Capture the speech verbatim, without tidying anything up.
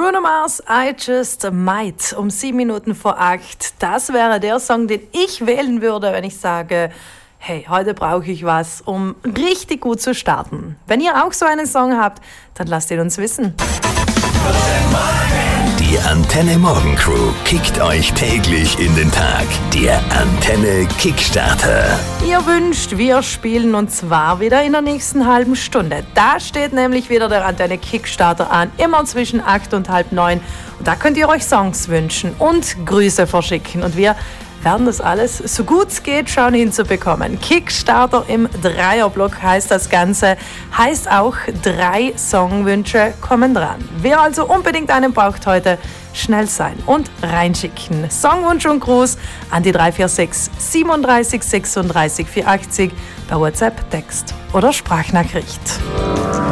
Bruno Mars, I Just Might, um sieben Minuten vor acht. Das wäre der Song, den ich wählen würde, wenn ich sage, hey, heute brauche ich was, um richtig gut zu starten. Wenn ihr auch so einen Song habt, dann lasst ihn uns wissen. Die Antenne Morgen Crew kickt euch täglich in den Tag. Der Antenne Kickstarter. Ihr wünscht, wir spielen und zwar wieder in der nächsten halben Stunde. Da steht nämlich wieder der Antenne Kickstarter an, immer zwischen acht und halb neun. Und da könnt ihr euch Songs wünschen und Grüße verschicken. Und wir werden das alles, so gut es geht, schauen hinzubekommen. Kickstarter im Dreierblock heißt das Ganze, heißt auch drei Songwünsche kommen dran. Wer also unbedingt einen braucht heute, schnell sein und reinschicken. Songwunsch und Gruß an die drei vier sechs siebenunddreißig sechsunddreißig vierundachtzig bei WhatsApp, Text oder Sprachnachricht.